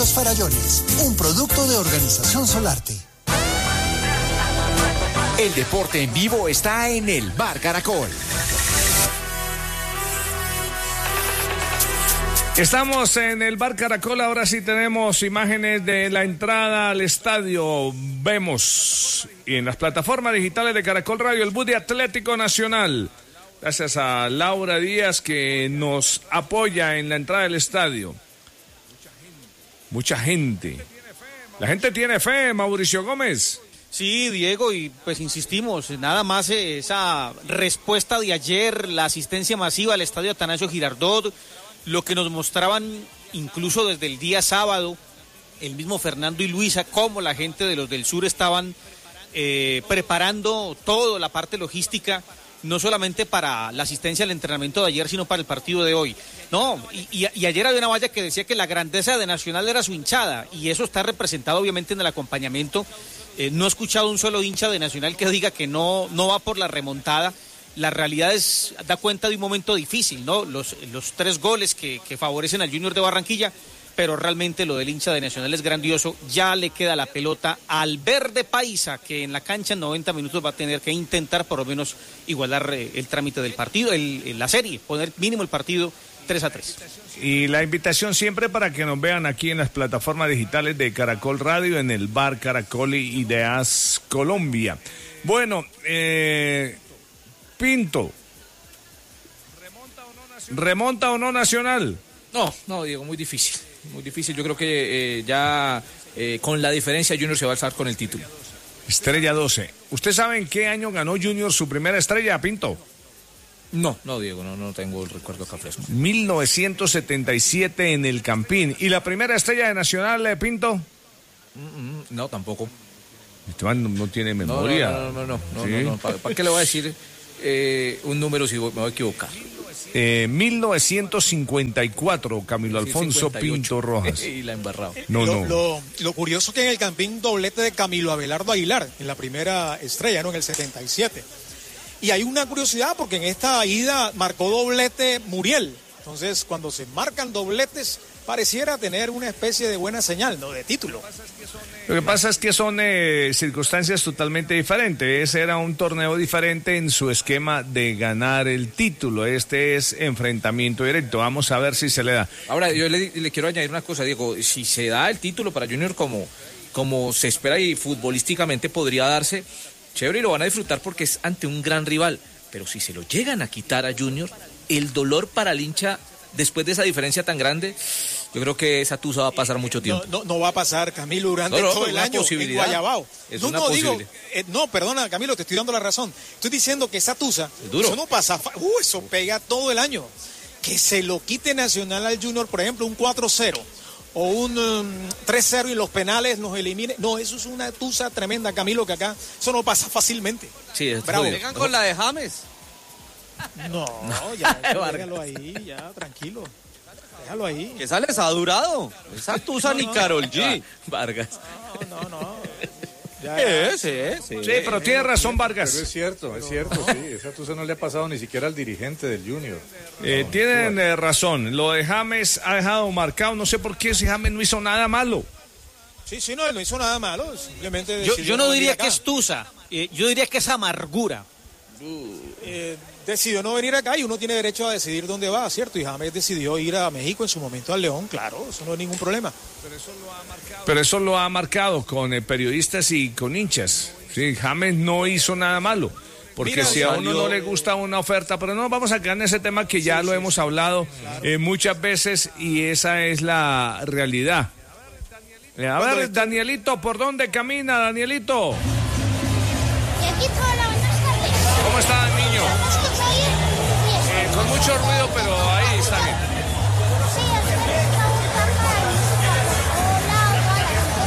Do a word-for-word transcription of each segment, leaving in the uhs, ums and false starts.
Los Farallones, un producto de Organización Solarte. El deporte en vivo está en el Bar Caracol. Estamos en el Bar Caracol, ahora sí tenemos imágenes de la entrada al estadio. Vemos en las plataformas digitales de Caracol Radio el bus de Atlético Nacional. Gracias a Laura Díaz que nos apoya en la entrada del estadio. Mucha gente. La gente tiene fe, Mauricio Gómez. Sí, Diego, y pues insistimos, nada más eh, esa respuesta de ayer, la asistencia masiva al estadio Atanasio Girardot, lo que nos mostraban incluso desde el día sábado, el mismo Fernando y Luisa, cómo la gente de los del sur estaban eh, preparando toda la parte logística, no solamente para la asistencia al entrenamiento de ayer, sino para el partido de hoy. No, y, y, y ayer había una valla que decía que la grandeza de Nacional era su hinchada, y eso está representado obviamente en el acompañamiento. Eh, no he escuchado un solo hincha de Nacional que diga que no, no va por la remontada. La realidad es, da cuenta de un momento difícil, ¿no? Los, los tres goles que, que favorecen al Junior de Barranquilla, pero realmente lo del hincha de Nacional es grandioso. Ya le queda la pelota al verde paisa, que en la cancha en noventa minutos va a tener que intentar por lo menos igualar eh, el trámite del partido, el, el, la serie, poner mínimo el partido tres a tres. Y la invitación siempre para que nos vean aquí en las plataformas digitales de Caracol Radio, en el Bar Caracol y Ideas Colombia. Bueno, eh... Pinto, ¿remonta o no Nacional? No, no, Diego, muy difícil, muy difícil. Yo creo que eh, ya eh, con la diferencia Junior se va a alzar con el título. Estrella doce. ¿Usted sabe en qué año ganó Junior su primera estrella, Pinto? No, no, Diego, no, no tengo el recuerdo acá fresco. mil novecientos setenta y siete en el Campín. ¿Y la primera estrella de Nacional, Pinto? Mm, mm, no, tampoco. Esteban no, no tiene memoria. No, no, no, no, no, ¿Sí? no, no, no. ¿Para, ¿para qué le voy a decir eh, un número si me voy a equivocar? Eh, mil novecientos cincuenta y cuatro, Camilo Alfonso cincuenta y ocho. Pinto Rojas. Y la embarrado. No, lo, no. Lo, lo curioso que en el Campín doblete de Camilo Abelardo Aguilar, en la primera estrella, ¿no? En el setenta y siete. Y hay una curiosidad porque en esta ida marcó doblete Muriel. Entonces, cuando se marcan dobletes, pareciera tener una especie de buena señal, ¿no? De título. Lo que pasa es que son eh, circunstancias totalmente diferentes. Ese era un torneo diferente en su esquema de ganar el título. Este es enfrentamiento directo. Vamos a ver si se le da. Ahora, yo le, le quiero añadir una cosa, Diego. Si se da el título para Junior como, como se espera y futbolísticamente podría darse, chévere, y lo van a disfrutar porque es ante un gran rival. Pero si se lo llegan a quitar a Junior, el dolor para el hincha después de esa diferencia tan grande, yo creo que esa tusa va a pasar mucho tiempo. No, no, no va a pasar, Camilo, durante no, no, todo el año en Guayabao. Es no, una no, posibilidad. digo, eh, no, perdona, Camilo, te estoy dando la razón. Estoy diciendo que esa tusa, duro. Eso no pasa, uh, eso pega todo el año. Que se lo quite Nacional al Junior, por ejemplo, un cuatro cero o un um, tres cero y los penales nos elimine. No, eso es una tusa tremenda, Camilo, que acá eso no pasa fácilmente. Sí, es bravo. Vengan con la de James. No, ya, déjalo ahí, ya, tranquilo. Déjalo ahí. Que sales adurado. Esa tusa no, ni no. Karol G. Vargas. No, no, no. Ya, Sí, sí, sí. Sí, pero tiene razón Vargas. Pero es cierto, es cierto, sí. Esa tusa no le ha pasado ni siquiera al dirigente del Junior. Eh, No, tienen no. eh, razón. Lo de James ha dejado marcado. No sé por qué si James no hizo nada malo. Sí, sí, no, él no hizo nada malo. Simplemente Yo, decidió yo no venir diría acá. que es tusa, eh, yo diría que es amargura. Eh, decidió no venir acá y uno tiene derecho a decidir dónde va, ¿cierto? Y James decidió ir a México en su momento al León, claro, eso no es ningún problema. Pero eso lo ha marcado con eh, periodistas y con hinchas. Sí, James no hizo nada malo. Porque Mira, si a uno salió- no le gusta una oferta, pero no vamos a quedar en ese tema que ya Sí, lo sí, hemos sí, hablado claro. eh, muchas veces y esa es la realidad. Eh, a Cuando ver, le- Danielito, ¿por dónde camina, Danielito? Y aquí toda la buenas tardes. ¿Cómo está el niño? ¿Me escucha bien? Sí, Eh, con mucho ruido, pero ahí está bien. sí, es que me está buscando la música. Hola, hola,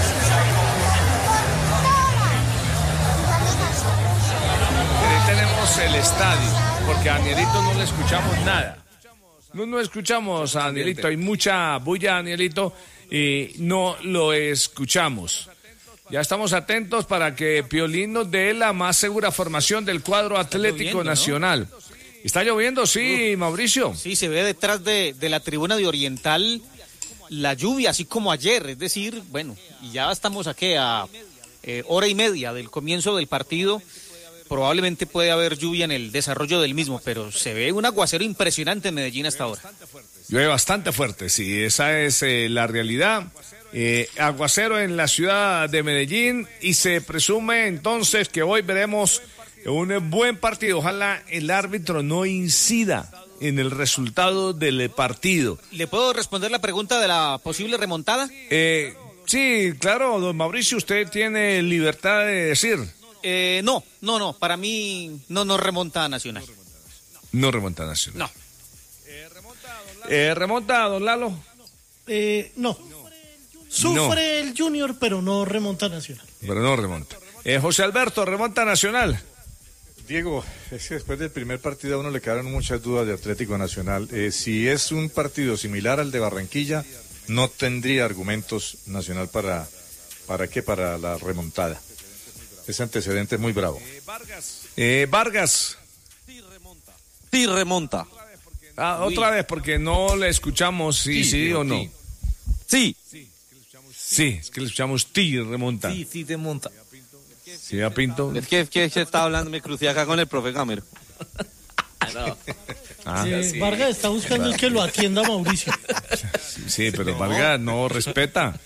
por todas. Ahí tenemos el estadio, porque a Danielito no le escuchamos nada. No, no escuchamos a Danielito, hay mucha bulla, Danielito, y no lo escuchamos. Ya estamos atentos para que Piolín nos dé la más segura formación del cuadro Atlético lloviendo, ¿no? Nacional. ¿Está lloviendo? Sí, Mauricio. Sí, se ve detrás de, de la tribuna de Oriental la lluvia, así como ayer, es decir, bueno, y ya estamos aquí a eh, hora y media del comienzo del partido, probablemente puede haber lluvia en el desarrollo del mismo, pero se ve un aguacero impresionante en Medellín hasta ahora. Llueve bastante fuerte, sí, esa es eh, la realidad. Eh, aguacero en la ciudad de Medellín y se presume entonces que hoy veremos un buen partido. Ojalá el árbitro no incida en el resultado del partido. ¿Le puedo responder la pregunta de la posible remontada? Eh, sí, claro, don Mauricio, usted tiene libertad de decir. Eh, no, no, no, para mí no nos remonta a Nacional. No remonta a Nacional. No. Eh, ¿Remonta a don Lalo? Eh, no. Sufre No. el Junior, pero no remonta Nacional. Pero no remonta. Eh, José Alberto, ¿remonta a Nacional? Diego, es que después del primer partido a uno le quedaron muchas dudas de Atlético Nacional. Eh, si es un partido similar al de Barranquilla, no tendría argumentos Nacional para, ¿para qué? Para la remontada. Ese antecedente es muy bravo. Eh, Vargas. Eh, Vargas. Sí, remonta. Ah, otra vez, porque no le escuchamos si sí, sí, sí o no. Sí. Sí, es que le escuchamos ti, remonta. Sí, sí, te monta. Sí, a Pinto. Es que, es que se está hablando, me crucé acá con el profe Gamero. No. Ah, Eh, sí. Vargas está buscando es que lo atienda Mauricio. sí, sí, pero Vargas no respeta.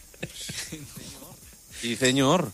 Sí, señor.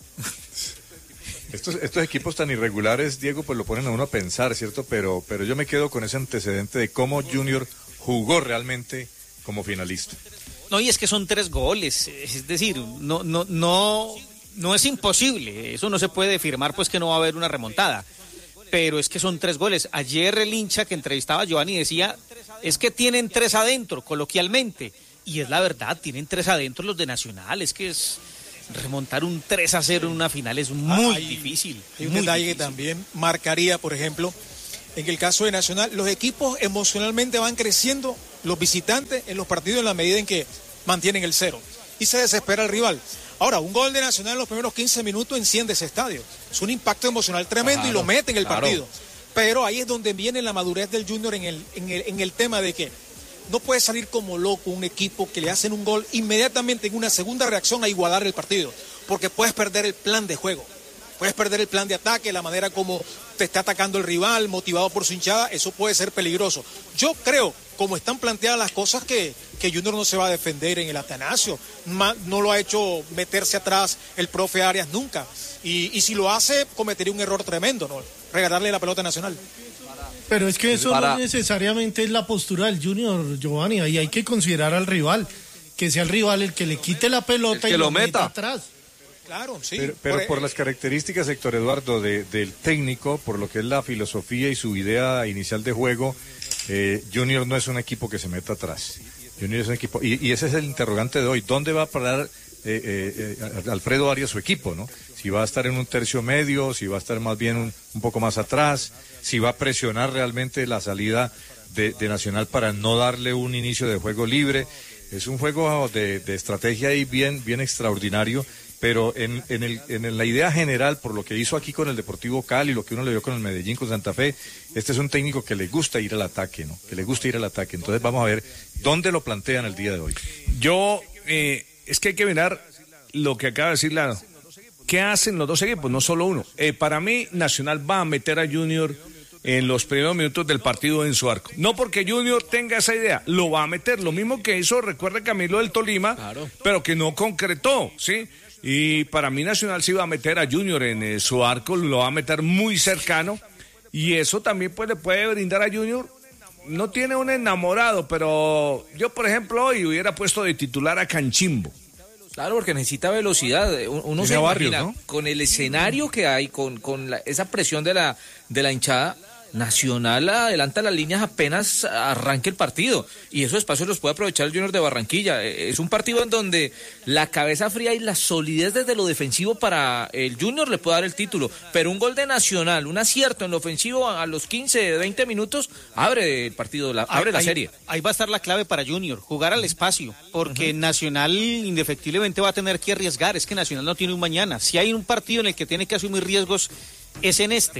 Estos, estos equipos tan irregulares, Diego, pues lo ponen a uno a pensar, ¿cierto? Pero, pero yo me quedo con ese antecedente de cómo Junior jugó realmente como finalista. No, y es que son tres goles, es decir, no, no, no, no es imposible, eso no se puede afirmar pues que no va a haber una remontada, pero es que son tres goles. Ayer el hincha que entrevistaba a Giovanni decía, es que tienen tres adentro, coloquialmente, y es la verdad, tienen tres adentro los de Nacional, es que es remontar un tres a cero en una final es muy hay, difícil. Hay un muy detalle difícil. que también marcaría, por ejemplo, en el caso de Nacional, los equipos emocionalmente van creciendo, los visitantes, en los partidos en la medida en que mantienen el cero. Y se desespera el rival. Ahora, un gol de Nacional en los primeros quince minutos enciende ese estadio. Es un impacto emocional tremendo, claro, y lo mete en el claro. partido. Pero ahí es donde viene la madurez del Junior en el, en el, en el tema de que no puede salir como loco un equipo que le hacen un gol inmediatamente en una segunda reacción a igualar el partido. Porque puedes perder el plan de juego. Puedes perder el plan de ataque, la manera como te está atacando el rival, motivado por su hinchada, eso puede ser peligroso. Yo creo, como están planteadas las cosas, que, que Junior no se va a defender en el Atanasio. Ma, no lo ha hecho meterse atrás el profe Arias nunca. Y, y si lo hace, cometería un error tremendo, ¿no? Regalarle la pelota Nacional. Pero es que eso Para... no necesariamente es la postura del Junior, Giovanni. Ahí hay que considerar al rival. Que sea el rival el que le quite la pelota que y lo lo meta meta atrás. Claro, sí. Pero, pero por, por las características, Héctor Eduardo, de, del técnico, por lo que es la filosofía y su idea inicial de juego, eh, Junior no es un equipo que se meta atrás. Junior es un equipo, y, y ese es el interrogante de hoy. ¿Dónde va a parar eh, eh, eh, Alfredo Arias su equipo, no? Si va a estar en un tercio medio, si va a estar más bien un, un poco más atrás, si va a presionar realmente la salida de, de Nacional para no darle un inicio de juego libre. Es un juego de, de estrategia ahí bien, bien extraordinario. Pero en, en, el, en la idea general, por lo que hizo aquí con el Deportivo Cali, lo que uno le vio con el Medellín, con Santa Fe, este es un técnico que le gusta ir al ataque, ¿no? Que le gusta ir al ataque. Entonces vamos a ver dónde lo plantean el día de hoy. Yo, eh, es que hay que mirar lo que acaba de decir Lalo. ¿Qué hacen los dos equipos? No solo uno. Eh, para mí, Nacional va a meter a Junior en los primeros minutos del partido en su arco. No porque Junior tenga esa idea, lo va a meter. Lo mismo que hizo, recuerda Camilo del Tolima, claro, pero que no concretó, ¿sí? Y para mí Nacional sí va a meter a Junior en eh, su arco, lo va a meter muy cercano, y eso también pues le puede brindar a Junior. No tiene un enamorado, pero yo por ejemplo hoy hubiera puesto de titular a Canchimbo. Claro, porque necesita velocidad. Uno se Barrios, imagina, ¿no? con el escenario que hay, con, con la, esa presión de la, de la hinchada, Nacional adelanta las líneas apenas arranque el partido, y esos espacios los puede aprovechar el Junior de Barranquilla. Es un partido en donde la cabeza fría y la solidez desde lo defensivo para el Junior le puede dar el título, pero un gol de Nacional, un acierto en lo ofensivo a los quince, veinte minutos, abre el partido, la, abre ahí, la serie. Ahí va a estar la clave para Junior, jugar al espacio, porque uh-huh. Nacional indefectiblemente va a tener que arriesgar. Es que Nacional no tiene un mañana. Si hay un partido en el que tiene que asumir riesgos, es en este.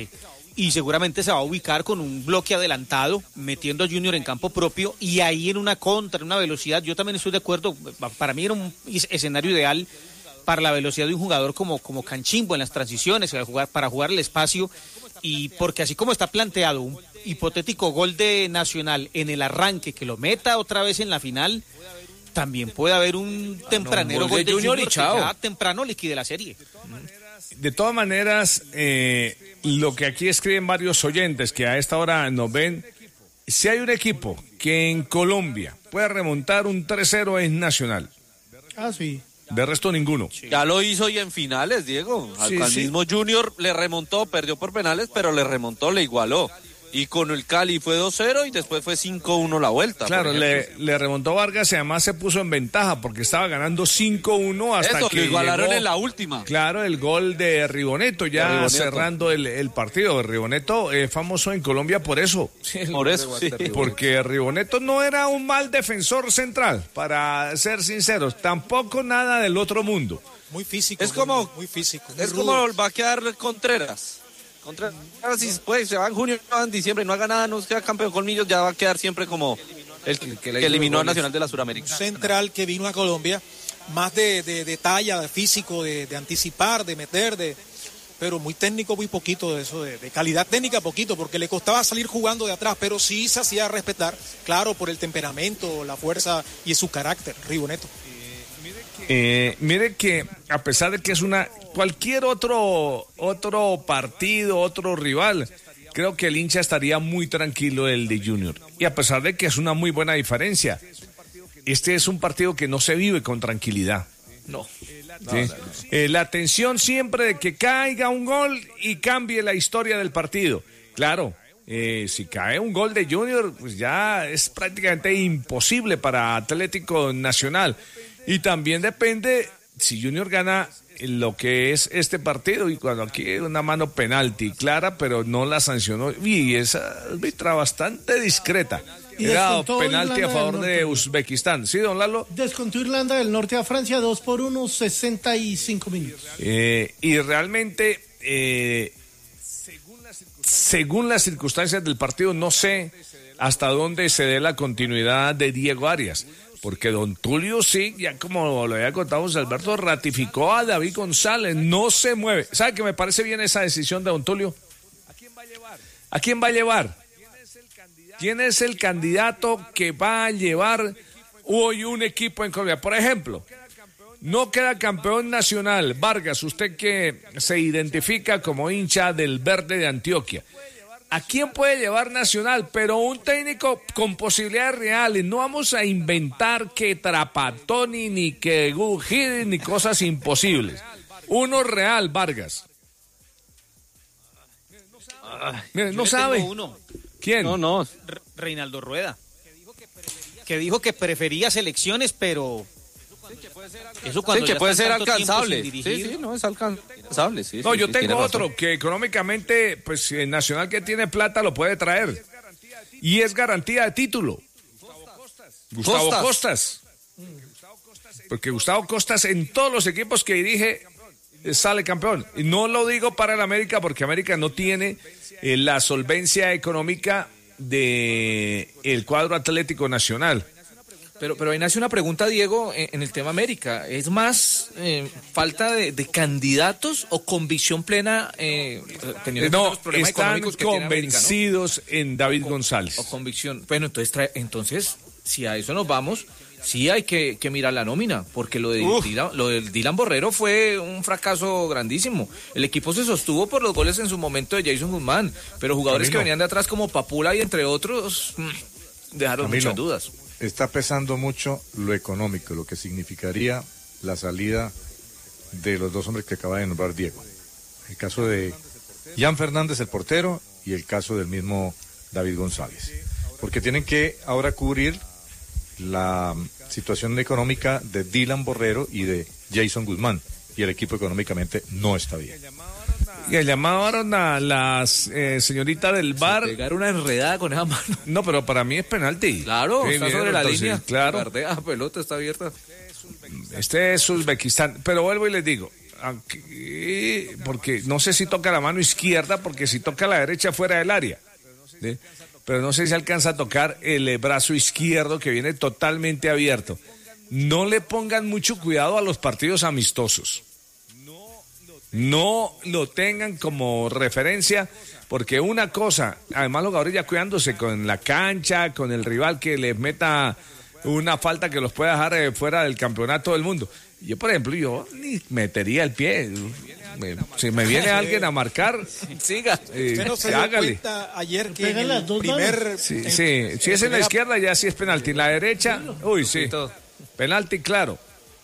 y seguramente se va a ubicar con un bloque adelantado, metiendo a Junior en campo propio y ahí en una contra, en una velocidad. Yo también estoy de acuerdo, para mí era un escenario ideal para la velocidad de un jugador como, como Canchimbo en las transiciones, para jugar, para jugar el espacio, y porque así como está planteado un hipotético gol de Nacional en el arranque, que lo meta otra vez en la final, también puede haber un tempranero ah, no, un gol, gol de de Junior Junior y chao. que ya temprano liquide la serie. De todas maneras, eh, lo que aquí escriben varios oyentes que a esta hora nos ven, si hay un equipo que en Colombia puede remontar un tres cero es Nacional. Ah, sí. De resto ninguno. Ya lo hizo y en finales, Diego. Al, Sí, al sí. mismo Junior le remontó, perdió por penales, pero le remontó, le igualó. Y con el Cali fue dos cero y después fue cinco uno la vuelta. Claro, le, le remontó Vargas y además se puso en ventaja porque estaba ganando cinco uno hasta Eso, que lo igualaron llegó, en la última. Claro, el gol de Riboneto ya De Riboneto. cerrando el, el partido. Riboneto es famoso en Colombia por eso. Por eso, sí. Porque Riboneto no era un mal defensor central, para ser sinceros. Tampoco nada del otro mundo. Muy físico. Es como- Muy, muy físico. muy Es rudo. como va a quedar Contreras. Contreras, si pues, se va en junio, se va en diciembre y no haga nada, no queda campeón con Millos, ya va a quedar siempre como el que, que le que hizo eliminó los a goles. Nacional de la Suramérica. Central que vino a Colombia, más de, de, de talla, de físico, de, de anticipar, de meter, de pero muy técnico, muy poquito de eso, de, de calidad técnica poquito, porque le costaba salir jugando de atrás, pero sí se hacía respetar, claro, por el temperamento, la fuerza y su carácter, Riboneto. Eh, mire que a pesar de que es una cualquier otro otro partido, otro rival, creo que el hincha estaría muy tranquilo el de Junior. Y a pesar de que es una muy buena diferencia, este es un partido que no se vive con tranquilidad. No. ¿Sí? Eh, la tensión siempre de que caiga un gol y cambie la historia del partido. Claro, eh, si cae un gol de Junior, pues ya es prácticamente imposible para Atlético Nacional. Y también depende si Junior gana lo que es este partido, y cuando aquí hay una mano penalti clara, pero no la sancionó, y esa árbitra bastante discreta. Y Era descontó penalti Irlanda a favor del de Norte. Uzbekistán. ¿Sí, don Lalo? Descontó Irlanda del Norte a Francia dos por uno, sesenta y cinco minutos. Eh, y realmente, eh, según las circunstancias del partido, no sé hasta dónde se dé la continuidad de Diego Arias, porque don Tulio sí, ya como lo había contado José Alberto, ratificó a David González, no se mueve. ¿Sabe que me parece bien esa decisión de don Tulio? ¿A quién va a llevar? ¿A quién va a llevar? ¿Quién es el candidato que va a llevar hoy un equipo en Colombia? Por ejemplo, no queda campeón nacional. Vargas, usted que se identifica como hincha del Verde de Antioquia, ¿a quién puede llevar Nacional? Pero un técnico con posibilidades reales. No vamos a inventar que Trapatoni, ni que Gugiri, ni cosas imposibles. Uno real, Vargas. Mire, no Yo le sabe. tengo uno. ¿Quién? No, no. R- Reinaldo Rueda, que dijo que prefería selecciones, pero eso cuando Sí, que ya puede están ser tanto tiempo alcanzable. sin Sí, dirigir. sí, no, es alcanzable. Sí, No, sí, yo sí, tengo tiene razón. otro que económicamente, pues el Nacional que tiene plata lo puede traer. Y es garantía de título. Gustavo Costas. Costas. Porque Gustavo Costas en todos los equipos que dirige eh, sale campeón. Y no lo digo para el América porque América no tiene eh, la solvencia económica de el cuadro Atlético Nacional. Pero, pero ahí nace una pregunta, Diego, en, en el tema América. ¿Es más eh, falta de, de candidatos o convicción plena eh, teniendo en cuenta No, los problemas están económicos que tiene América, ¿no? convencidos en David González. O convicción. Bueno, entonces, trae- entonces, si a eso nos vamos, sí hay que, que mirar la nómina, porque lo de Dylan, lo del Dylan Borrero fue un fracaso grandísimo. El equipo se sostuvo por los goles en su momento de Jason Guzmán, pero jugadores Camilo. que venían de atrás como Papula y entre otros mm, dejaron Camilo, muchas dudas. Está pesando mucho lo económico, lo que significaría la salida de los dos hombres que acaba de nombrar Diego. El caso de Jan Fernández, el portero, y el caso del mismo David González. Porque tienen que ahora cubrir la situación económica de Dylan Borrero y de Jason Guzmán. Y el equipo económicamente no está bien. Y el llamaron a la eh, señorita del bar. Pegar una enredada con esa mano. No, pero para mí es penalti. Claro, Sí, está bien, sobre la entonces, línea. Claro. Guardea, pelota está abierta. Este es Uzbekistán. Pero vuelvo y les digo, aquí, porque no sé si toca la mano izquierda, porque si toca la derecha fuera del área, ¿sí? Pero no sé si alcanza a tocar el brazo izquierdo que viene totalmente abierto. No le pongan mucho cuidado a los partidos amistosos. No lo tengan como referencia, porque una cosa, además los jugadores ya cuidándose con la cancha, con el rival que les meta una falta que los pueda dejar eh, fuera del campeonato del mundo. Yo, por ejemplo, yo ni metería el pie. Me, si me viene alguien a marcar, siga, eh, ¿Usted no se dio hágale. cuenta ayer que en Pega las el dos primer... manos. Sí, en- sí, en si es en la primera- izquierda ya sí es penalti, en la derecha, uy, sí, penalti claro.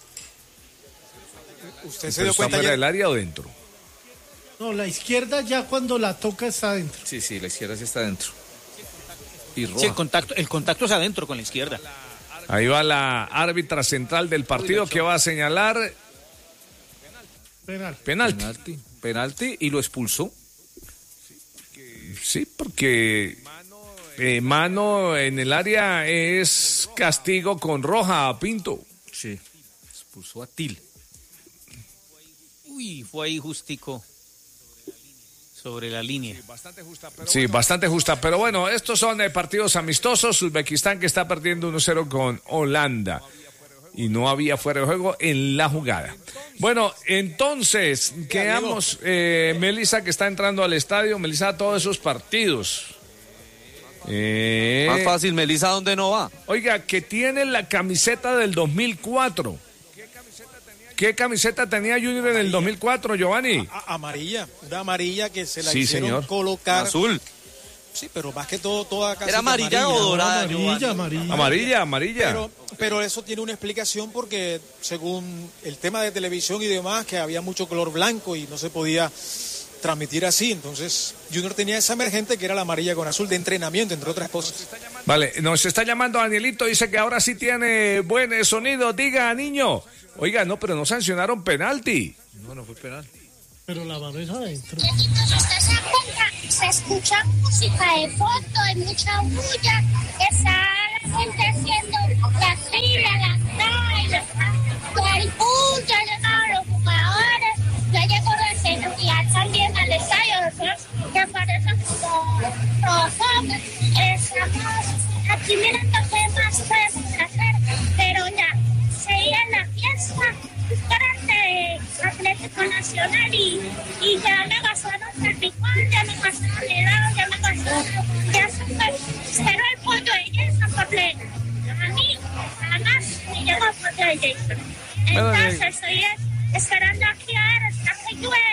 Usted se Pero dio está cuenta fuera ayer... del área o dentro. No, la izquierda ya cuando la toca está adentro. Sí, sí, la izquierda sí está dentro. Y roja. Sí, el contacto, el contacto es adentro con la izquierda. Ahí va la árbitra central del partido que va a señalar Penal. penalti. Penalti. Penalti y lo expulsó. Sí, porque eh, mano en el área es castigo con roja a Pinto. Sí. Expulsó a Til. Uy, fue ahí justico sobre la línea. Sí, bastante justa. Pero bueno, estos son eh, partidos amistosos. Uzbekistán que está perdiendo uno cero con Holanda. Y no había fuera de juego en la jugada. Bueno, entonces, quedamos, eh, Melissa que está entrando al estadio, Melissa, todos esos partidos. Eh, Más fácil, Melissa, ¿dónde no va? Oiga, que tiene la camiseta del dos mil cuatro. ¿Qué camiseta tenía Junior en el dos mil cuatro, Giovanni? A- amarilla, una amarilla que se la Sí, hicieron señor. colocar. Azul. Sí, pero más que todo, toda casi ¿Era que amarilla o dorada, Amarilla, Giovanni? amarilla. Amarilla, amarilla. Pero, pero eso tiene una explicación porque según el tema de televisión y demás, que había mucho color blanco y no se podía transmitir así. Entonces, Junior tenía esa emergente que era la amarilla con azul de entrenamiento, entre otras cosas. Vale, nos está llamando Danielito, dice que ahora sí tiene buen sonido. Diga, niño. Oiga, no, pero no sancionaron penalti. No, no fue penalti. Pero la mano es adentro. ¿Usted se da cuenta? Se escucha música de fondo, hay mucha bulla, está la gente haciendo la fila, la fila, hay bulla, llegaron los jugadores, ya llegó la seguridad también al estadio, después que aparecen como robots. Estamos aquí mirando qué más podemos hacer, pero ya, seguía la fiesta. Grande Atlético Nacional y, y ya me gastaron el ritual, ya me gastaron el helado, ya me gastaron, ya se cerró el pollo de Jason completo. A mí, jamás me llegó el pollo de Jason. Entonces estoy esperando aquí